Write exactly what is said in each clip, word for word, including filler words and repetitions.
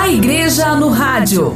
A Igreja no Rádio.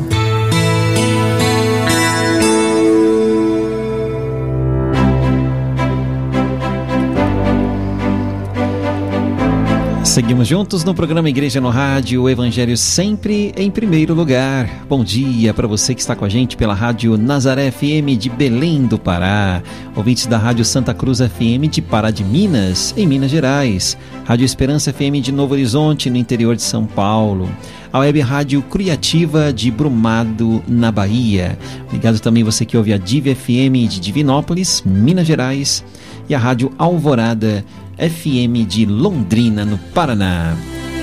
Seguimos juntos no programa Igreja no Rádio, o Evangelho sempre em primeiro lugar. Bom dia para você que está com a gente pela Rádio Nazaré F M de Belém do Pará, ouvintes da Rádio Santa Cruz F M de Pará de Minas, em Minas Gerais, Rádio Esperança F M de Novo Horizonte, no interior de São Paulo, a Web Rádio Criativa de Brumado, na Bahia. Obrigado também você que ouve a Div F M de Divinópolis, Minas Gerais, e a Rádio Alvorada F M de Londrina, no Paraná.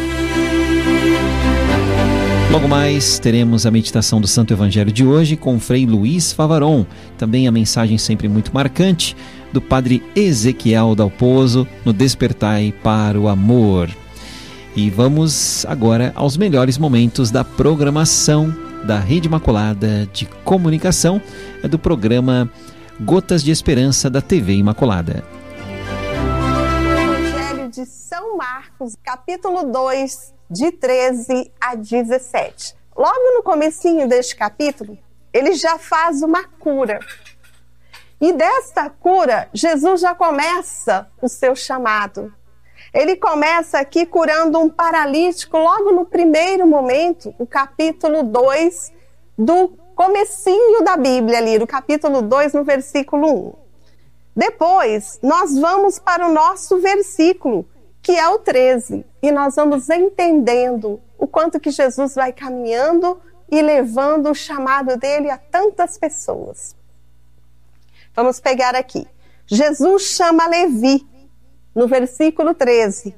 Logo mais teremos a meditação do Santo Evangelho de hoje com o Frei Luiz Favaron. Também a mensagem sempre muito marcante do Padre Ezequiel Dalpozo no Despertai para o Amor. E vamos agora aos melhores momentos da programação da Rede Imaculada de Comunicação, é do programa Gotas de Esperança da T V Imaculada. De São Marcos, capítulo dois, de treze a dezessete. Logo no comecinho deste capítulo, ele já faz uma cura. E desta cura, Jesus já começa o seu chamado. Ele começa aqui curando um paralítico logo no primeiro momento, o capítulo dois, do comecinho da Bíblia ali, do capítulo dois, no versículo um. Depois, nós vamos para o nosso versículo, que é o treze, e nós vamos entendendo o quanto que Jesus vai caminhando e levando o chamado dele a tantas pessoas. Vamos pegar aqui. Jesus chama Levi, no versículo treze.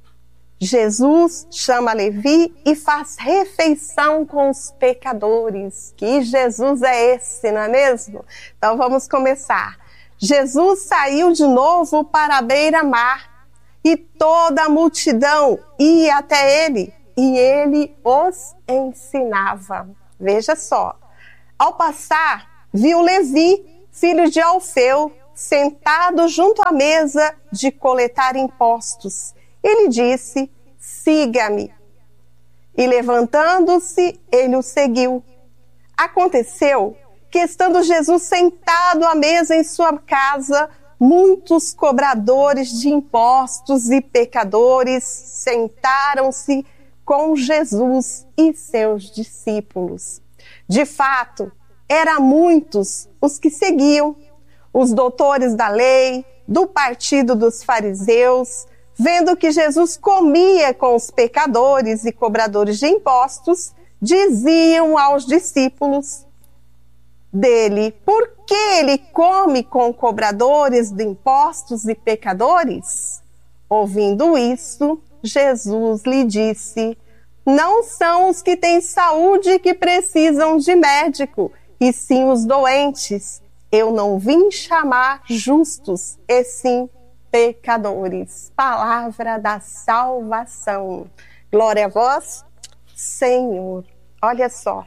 Jesus chama Levi e faz refeição com os pecadores. Que Jesus é esse, não é mesmo? Então vamos começar. Jesus saiu de novo para a beira-mar e toda a multidão ia até ele e ele os ensinava. Veja só, ao passar, viu Levi, filho de Alfeu, sentado junto à mesa de coletar impostos. Ele disse: siga-me. E levantando-se, ele o seguiu. Aconteceu que, estando Jesus sentado à mesa em sua casa, muitos cobradores de impostos e pecadores sentaram-se com Jesus e seus discípulos. De fato, eram muitos os que seguiam, os doutores da lei, do partido dos fariseus, vendo que Jesus comia com os pecadores e cobradores de impostos, diziam aos discípulos dele: por que ele come com cobradores de impostos e pecadores? Ouvindo isso, Jesus lhe disse: não são os que têm saúde que precisam de médico, e sim os doentes. Eu não vim chamar justos, e sim pecadores. Palavra da salvação. Glória a vós, Senhor. Olha só.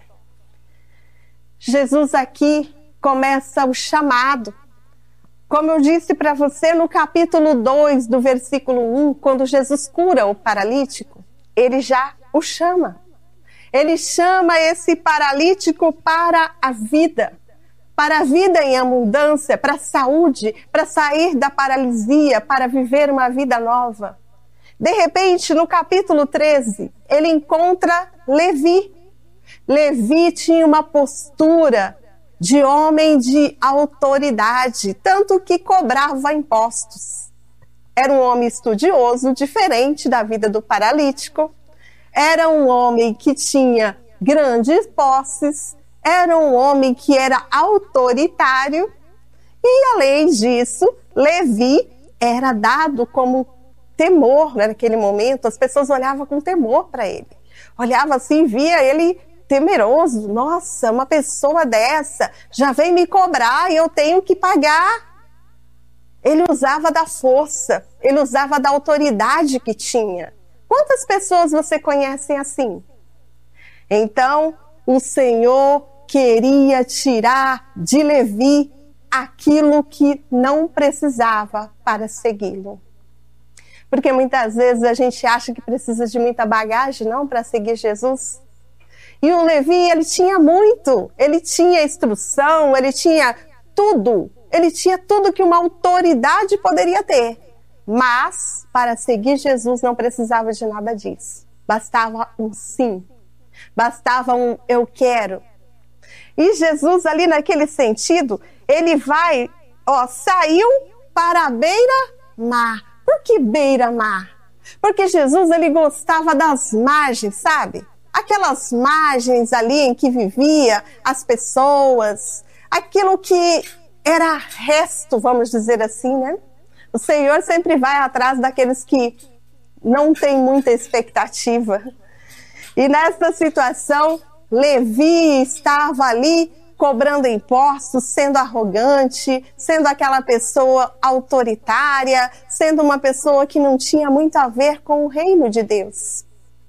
Jesus aqui começa o chamado. Como eu disse para você no capítulo dois, do versículo um, quando Jesus cura o paralítico, ele já o chama. Ele chama esse paralítico para a vida, para a vida em abundância, para a saúde, para sair da paralisia, para viver uma vida nova. De repente, no capítulo treze, ele encontra Levi. Levi tinha uma postura de homem de autoridade, tanto que cobrava impostos. Era um homem estudioso, diferente da vida do paralítico. Era um homem que tinha grandes posses, era um homem que era autoritário e, além disso, Levi era dado como temor, né, naquele momento. As pessoas olhavam com temor para ele. Olhavam assim, via ele temeroso. Nossa, uma pessoa dessa já vem me cobrar e eu tenho que pagar. Ele usava da força, ele usava da autoridade que tinha. Quantas pessoas você conhece assim? Então, o Senhor queria tirar de Levi aquilo que não precisava para segui-lo. Porque muitas vezes a gente acha que precisa de muita bagagem, não, para seguir Jesus. E o Levi, ele tinha muito. Ele tinha instrução, ele tinha tudo. Ele tinha tudo que uma autoridade poderia ter. Mas, para seguir Jesus, não precisava de nada disso. Bastava um sim. Bastava um eu quero. E Jesus, ali naquele sentido, ele vai, ó, saiu para a beira-mar. Por que beira-mar? Porque Jesus, ele gostava das margens, sabe? Aquelas margens ali em que vivia as pessoas, aquilo que era resto, vamos dizer assim, né? O Senhor sempre vai atrás daqueles que não têm muita expectativa. E nessa situação, Levi estava ali cobrando impostos, sendo arrogante, sendo aquela pessoa autoritária, sendo uma pessoa que não tinha muito a ver com o reino de Deus.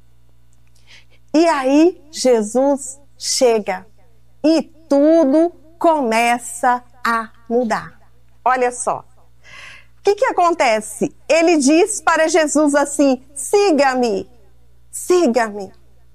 E aí Jesus chega e tudo começa a mudar. Olha só. O que que acontece? Ele diz para Jesus assim: siga-me, siga-me.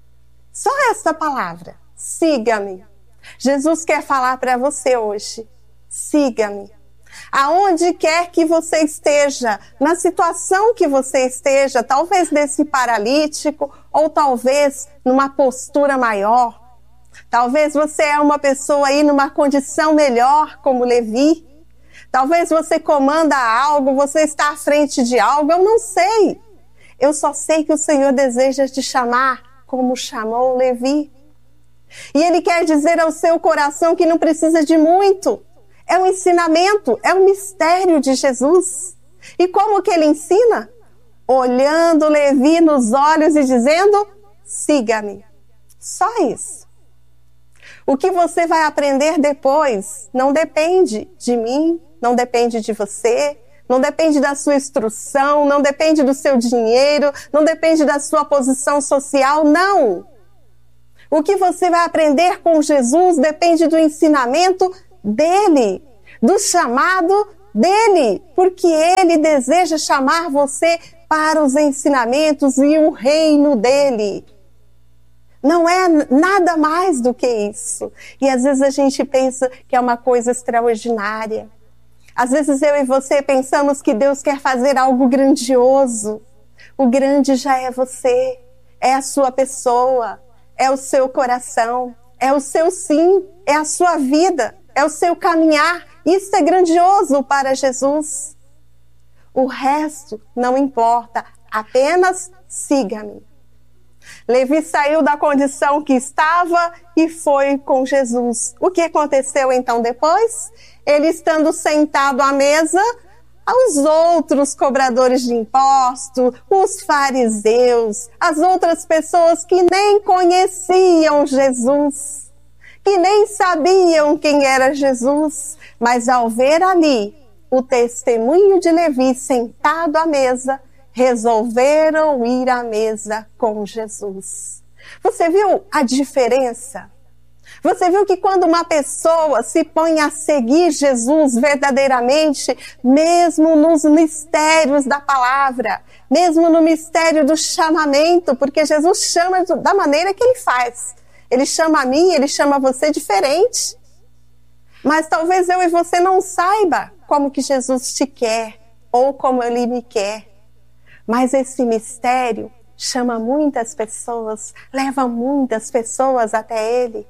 Só essa palavra, siga-me. Jesus quer falar para você hoje, siga-me. Aonde quer que você esteja, na situação que você esteja, talvez desse paralítico, ou talvez numa postura maior. Talvez você é uma pessoa aí numa condição melhor, como Levi. Talvez você comanda algo, você está à frente de algo, eu não sei. Eu só sei que o Senhor deseja te chamar como chamou Levi. E Ele quer dizer ao seu coração que não precisa de muito. É um ensinamento, é um mistério de Jesus. E como que Ele ensina? Olhando Levi nos olhos e dizendo: siga-me. Só isso. O que você vai aprender depois não depende de mim, não depende de você, não depende da sua instrução, não depende do seu dinheiro, não depende da sua posição social, não. O que você vai aprender com Jesus depende do ensinamento dele, do chamado dele, porque ele deseja chamar você para os ensinamentos e o reino dele. Não é nada mais do que isso. E às vezes a gente pensa que é uma coisa extraordinária. Às vezes eu e você pensamos que Deus quer fazer algo grandioso. O grande já é você, é a sua pessoa, é o seu coração, é o seu sim, é a sua vida, é o seu caminhar. Isso é grandioso para Jesus. O resto não importa, apenas siga-me. Levi saiu da condição que estava e foi com Jesus. O que aconteceu então depois? Ele estando sentado à mesa, os outros cobradores de impostos, os fariseus, as outras pessoas que nem conheciam Jesus, que nem sabiam quem era Jesus, mas ao ver ali o testemunho de Levi sentado à mesa, resolveram ir à mesa com Jesus. Você viu a diferença? Você viu que quando uma pessoa se põe a seguir Jesus verdadeiramente, mesmo nos mistérios da palavra, mesmo no mistério do chamamento, porque Jesus chama da maneira que Ele faz. Ele chama a mim, Ele chama você diferente. Mas talvez eu e você não saiba como que Jesus te quer, ou como Ele me quer. Mas esse mistério chama muitas pessoas, leva muitas pessoas até Ele.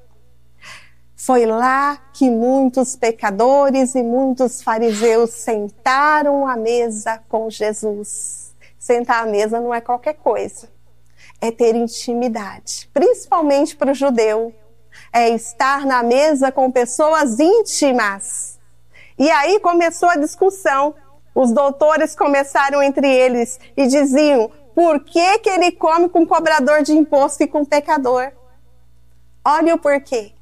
Foi lá que muitos pecadores e muitos fariseus sentaram à mesa com Jesus. Sentar à mesa não é qualquer coisa. É ter intimidade, principalmente para o judeu. É estar na mesa com pessoas íntimas. E aí começou a discussão. Os doutores começaram entre eles e diziam: por que que ele come com cobrador de imposto e com pecador? Olha o porquê.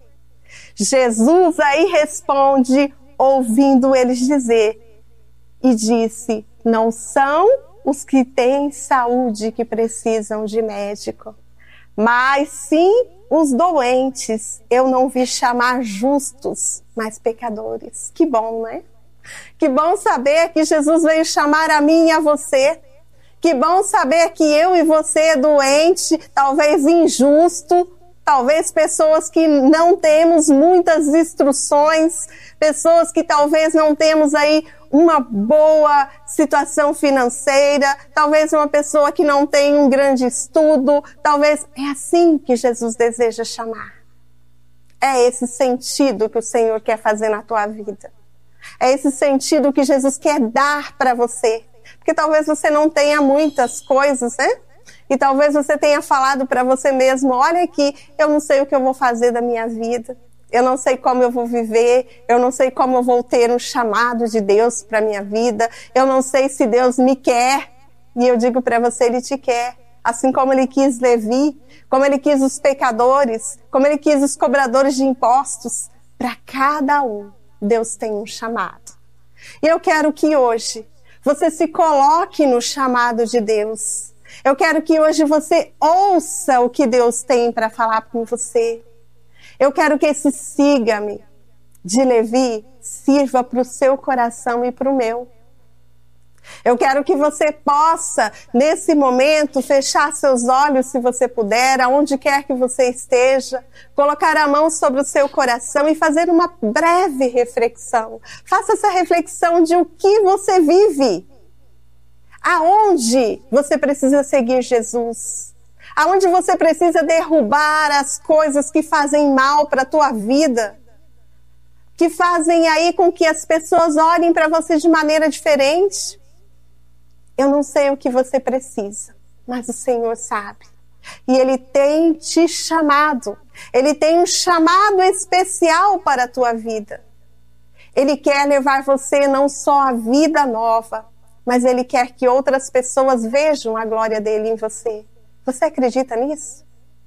Jesus aí responde, ouvindo eles dizer, e disse: não são os que têm saúde que precisam de médico, mas sim os doentes. Eu não vi chamar justos, mas pecadores. Que bom, né? Que bom saber que Jesus veio chamar a mim e a você. Que bom saber que eu e você, doente, talvez injusto, talvez pessoas que não temos muitas instruções, pessoas que talvez não temos aí uma boa situação financeira, talvez uma pessoa que não tem um grande estudo, talvez é assim que Jesus deseja chamar. É esse sentido que o Senhor quer fazer na tua vida. É esse sentido que Jesus quer dar para você. Porque talvez você não tenha muitas coisas, né? E talvez você tenha falado para você mesmo, olha aqui, eu não sei o que eu vou fazer da minha vida. Eu não sei como eu vou viver, eu não sei como eu vou ter um chamado de Deus para a minha vida, eu não sei se Deus me quer. E eu digo para você, Ele te quer. Assim como Ele quis Levi, como Ele quis os pecadores, como Ele quis os cobradores de impostos. Para cada um, Deus tem um chamado. E eu quero que hoje você se coloque no chamado de Deus. Eu quero que hoje você ouça o que Deus tem para falar com você. Eu quero que esse siga-me de Levi sirva para o seu coração e para o meu. Eu quero que você possa, nesse momento, fechar seus olhos, se você puder, aonde quer que você esteja, colocar a mão sobre o seu coração e fazer uma breve reflexão. Faça essa reflexão de o que você vive. Aonde você precisa seguir Jesus? Aonde você precisa derrubar as coisas que fazem mal para a tua vida? Que fazem aí com que as pessoas olhem para você de maneira diferente? Eu não sei o que você precisa, mas o Senhor sabe. E Ele tem te chamado. Ele tem um chamado especial para a tua vida. Ele quer levar você não só a vida nova, mas Ele quer que outras pessoas vejam a glória dEle em você. Você acredita nisso?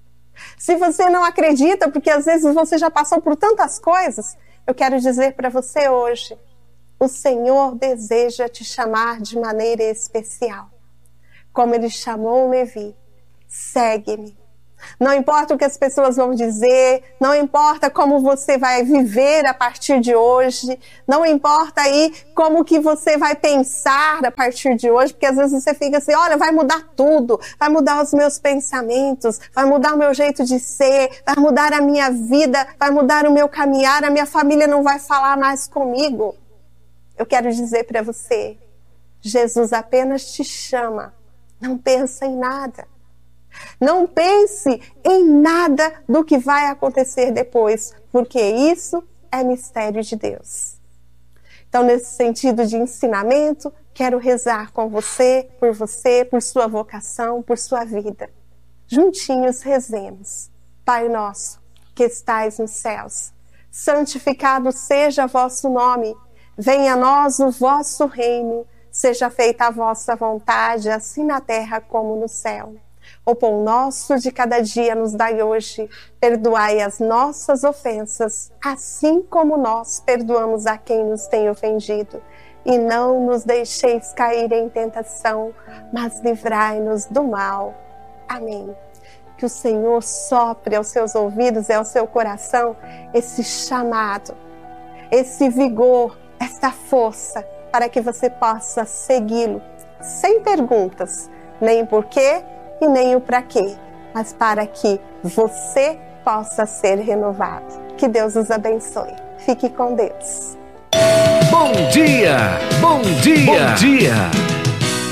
Se você não acredita, porque às vezes você já passou por tantas coisas, eu quero dizer para você hoje, o Senhor deseja te chamar de maneira especial. Como Ele chamou Levi, segue-me. Não importa o que as pessoas vão dizer, não importa como você vai viver a partir de hoje, não importa aí como que você vai pensar a partir de hoje, porque às vezes você fica assim, olha, vai mudar tudo, vai mudar os meus pensamentos, vai mudar o meu jeito de ser, vai mudar a minha vida, vai mudar o meu caminhar, a minha família não vai falar mais comigo. Eu quero dizer para você, Jesus apenas te chama, não pensa em nada. Não pense em nada do que vai acontecer depois, porque isso é mistério de Deus. Então, nesse sentido de ensinamento, quero rezar com você, por você, por sua vocação, por sua vida. Juntinhos rezemos. Pai nosso, que estais nos céus, santificado seja vosso nome. Venha a nós o vosso reino. Seja feita a vossa vontade, assim na terra como no céu. O pão nosso de cada dia nos dai hoje. Perdoai as nossas ofensas, assim como nós perdoamos a quem nos tem ofendido. E não nos deixeis cair em tentação, mas livrai-nos do mal. Amém. Que o Senhor sopre aos seus ouvidos e ao seu coração esse chamado, esse vigor, esta força, para que você possa segui-lo, sem perguntas, nem o porquê, e nem o para quê, mas para que você possa ser renovado. Que Deus os abençoe. Fique com Deus. Bom dia! Bom dia! Bom dia!